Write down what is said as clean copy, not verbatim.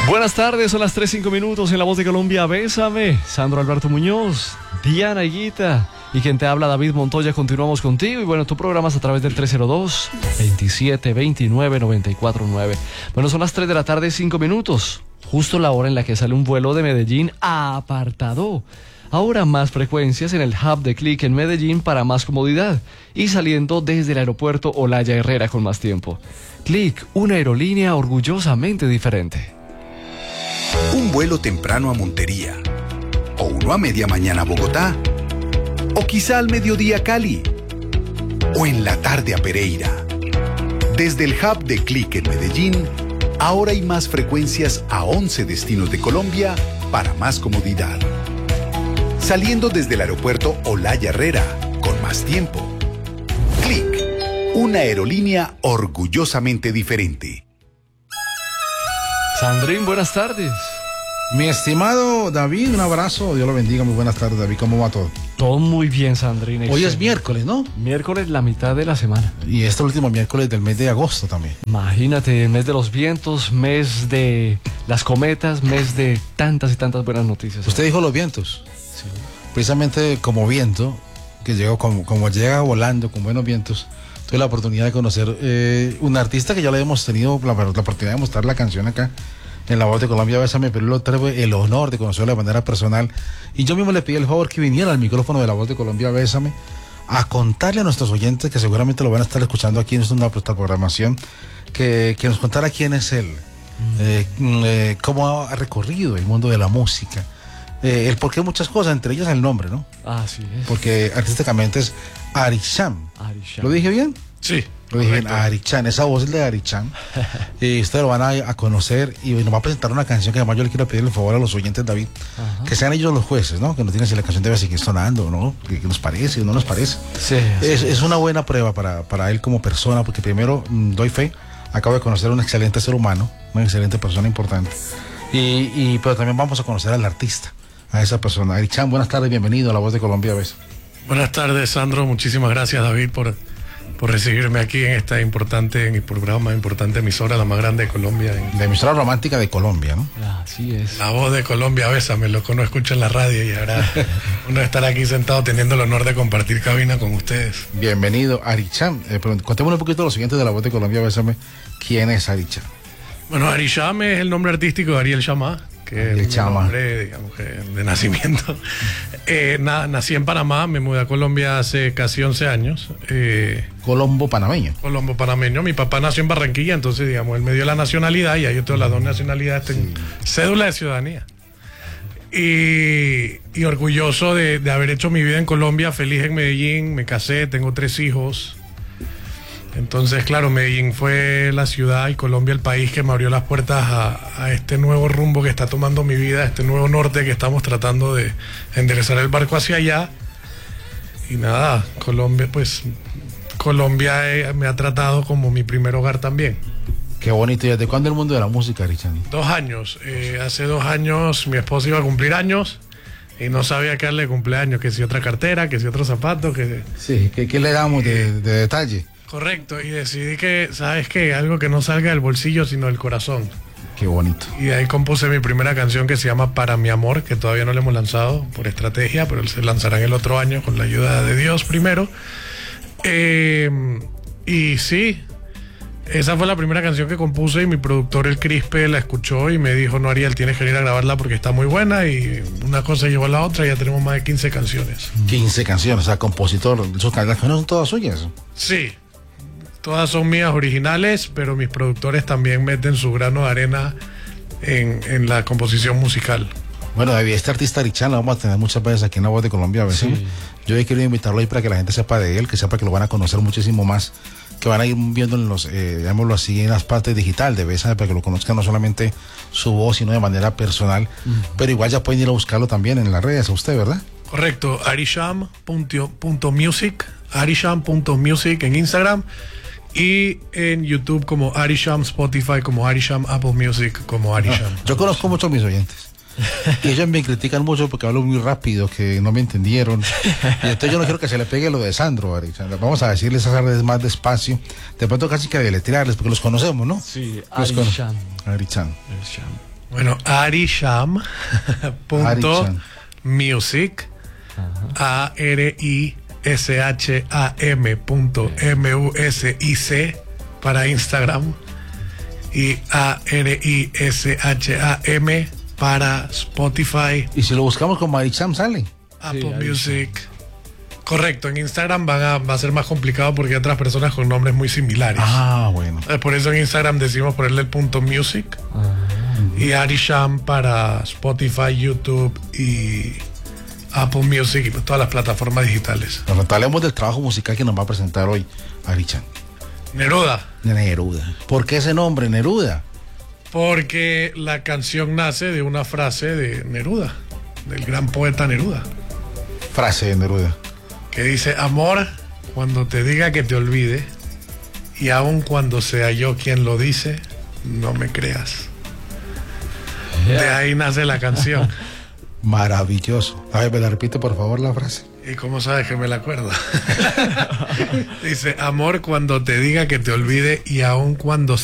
Buenas tardes, son las 3:05 en La Voz de Colombia. Bésame, Sandro Alberto Muñoz, Diana Higuita y quien te habla, David Montoya. Continuamos contigo y bueno, tú programas a través del 302-2729-949. Bueno, son las 3 de la tarde, 5 minutos, justo la hora en la que sale un vuelo de Medellín a Apartadó. Ahora más frecuencias en el hub de Click en Medellín para más comodidad y saliendo desde el aeropuerto Olaya Herrera con más tiempo. Click, una aerolínea orgullosamente diferente. Un vuelo temprano a Montería, o uno a media mañana a Bogotá, o quizá al mediodía a Cali, o en la tarde a Pereira. Desde el hub de Click en Medellín, ahora hay más frecuencias a 11 destinos de Colombia para más comodidad. Saliendo desde el aeropuerto Olaya Herrera, con más tiempo. Click, una aerolínea orgullosamente diferente. Sandrín, buenas tardes. Mi estimado David, un abrazo, Dios lo bendiga, muy buenas tardes, David, ¿cómo va todo? Todo muy bien, Sandrín. Hoy es miércoles, ¿no? Miércoles, la mitad de la semana. Y este último miércoles del mes de agosto también. Imagínate, mes de los vientos, mes de las cometas, mes de tantas y tantas buenas noticias. Usted dijo los vientos. Sí. Precisamente como viento, que llegó como llega volando con buenos vientos, tuve la oportunidad de conocer un artista que ya le hemos tenido la oportunidad de mostrar la canción acá en La Voz de Colombia, Bésame, pero él tuve el honor de conocerlo de manera personal y yo mismo le pedí el favor que viniera al micrófono de La Voz de Colombia, Bésame, a contarle a nuestros oyentes, que seguramente lo van a estar escuchando aquí en esta programación, que nos contara quién es él, cómo ha recorrido el mundo de la música, el porqué de muchas cosas, entre ellas el nombre, ¿no? Así es. Porque artísticamente es Arisham. ¿Lo dije bien? Sí. Lo dije bien, Arichan, esa voz es de Arichan. Y ustedes lo van a conocer y nos va a presentar una canción que además yo le quiero pedir el favor a los oyentes, David, que sean ellos los jueces, ¿no? Que nos digan si la canción debe seguir sonando, ¿no? Que nos parece o no nos parece. Sí, es una buena prueba para él como persona, porque primero, doy fe, acabo de conocer a un excelente ser humano, una excelente persona importante. Pero también vamos a conocer al artista, a esa persona. Arichan, buenas tardes, bienvenido a La Voz de Colombia. ¿Ves? Buenas tardes, Sandro. Muchísimas gracias, David, por recibirme aquí en esta importante, en el programa, importante emisora, la más grande de Colombia. La emisora romántica de Colombia, ¿no? Así es. La Voz de Colombia, Bésame, lo que uno escucha en la radio y ahora uno estar aquí sentado teniendo el honor de compartir cabina con ustedes. Bienvenido, Arichan. Contémosle un poquito a los siguientes de La Voz de Colombia, Bésame. ¿Quién es Arichan? Bueno, Arisham es el nombre artístico de Ariel Chama, que es mi nombre, digamos, que de nacimiento. Nací en Panamá, me mudé a Colombia hace casi 11 años. Colombo panameño. Colombo panameño. Mi papá nació en Barranquilla, entonces, digamos, él me dio la nacionalidad y ahí yo tengo las dos nacionalidades, tengo cédula de ciudadanía. Y orgulloso de haber hecho mi vida en Colombia, feliz en Medellín, me casé, tengo 3 hijos. Entonces, claro, Medellín fue la ciudad y Colombia el país que me abrió las puertas a este nuevo rumbo que está tomando mi vida, este nuevo norte que estamos tratando de enderezar el barco hacia allá. Y nada, Colombia me ha tratado como mi primer hogar también. Qué bonito. ¿Y desde cuándo el mundo de la música, Richard? 2 años. Hace 2 años mi esposa iba a cumplir años y no sabía qué darle de cumpleaños, que si otra cartera, que si otro zapato, que... Sí, ¿qué le damos de detalle? Correcto, y decidí que, ¿sabes qué? Algo que no salga del bolsillo, sino del corazón. Qué bonito. Y de ahí compuse mi primera canción que se llama Para mi amor, que todavía no la hemos lanzado por estrategia, pero se lanzará en el otro año con la ayuda de Dios primero. Y sí, esa fue la primera canción que compuse y mi productor, el Crispe, la escuchó y me dijo, no, Ariel, tienes que ir a grabarla porque está muy buena, y una cosa llevó a la otra y ya tenemos más de 15 canciones. 15 canciones, o sea, compositor. ¿Las canciones son todas suyas? Sí. Todas son mías originales, pero mis productores también meten su grano de arena en la composición musical. Bueno, David, este artista Arichan lo vamos a tener muchas veces aquí en La Voz de Colombia. Sí. Yo he querido invitarlo ahí para que la gente sepa de él, que sepa que lo van a conocer muchísimo más, que van a ir viendo en los, digámoslo así, en las partes digital de Bésame, para que lo conozcan no solamente su voz, sino de manera personal. Pero igual ya pueden ir a buscarlo también en las redes, a usted, ¿verdad? Correcto, arisham.music, arisham.music en Instagram. Y en YouTube como Arisham, Spotify como Arisham, Apple Music como Arisham. Yo conozco mucho a mis oyentes y ellos me critican mucho porque hablo muy rápido, que no me entendieron, y entonces yo no quiero que se le pegue lo de Sandro, Arisham. Vamos a decirles esas redes más despacio, de pronto casi que deletrearles porque los conocemos, ¿no? Sí, Arisham. Arisham. Ari Sham. arisham.music, arisham.music para Instagram y arisham para Spotify, Y si lo buscamos como Ari Sham, sale. Apple Music. Correcto, en Instagram va a ser más complicado porque hay otras personas con nombres muy similares. Bueno. Por eso en Instagram decimos ponerle el .music y Arisham para Spotify, YouTube y Apple Music y todas las plataformas digitales. Bueno, hablemos del trabajo musical que nos va a presentar hoy Ari Sham. Neruda, ¿Por qué ese nombre, Neruda? porque la canción nace de una frase de Neruda, del gran poeta Neruda, Frase de Neruda. que dice: amor, cuando te diga que te olvide, y aun cuando sea yo quien lo dice, no me creas. De ahí nace la canción. Maravilloso. A ver, me la repite por favor la frase. ¿Y cómo sabes que me la acuerdo? Dice: amor, cuando te diga que te olvide, y aun cuando